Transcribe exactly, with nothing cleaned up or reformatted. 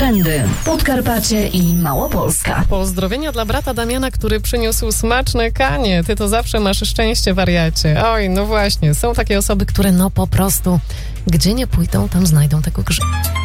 Trendy, Podkarpacie i Małopolska. Pozdrowienia dla brata Damiana, który przyniósł smaczne kanie. Ty to zawsze masz szczęście, wariacie. Oj, no właśnie, są takie osoby, które no po prostu gdzie nie pójdą, tam znajdą tego grzyba.